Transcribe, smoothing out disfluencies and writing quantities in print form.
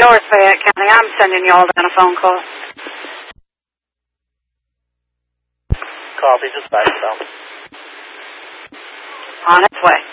North Fayette County. I'm sending you all down a phone call. Copy, dispatch, down. On its way.